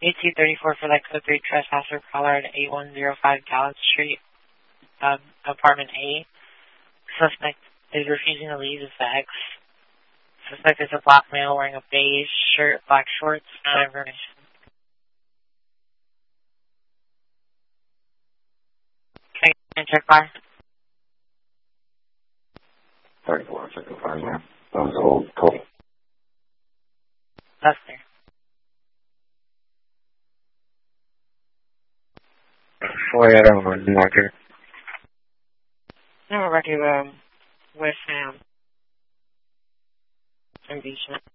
1834 for that code 3 trespasser caller at 8105 Gallant Street, apartment A. Suspect is refusing to leave his bags. Suspect is a black male wearing a beige shirt, black shorts, no information. Can I check by? 34, second fire, yeah. That was old call. That's there. Oh, yeah, that was marker. No, we're ready, with, Ambition.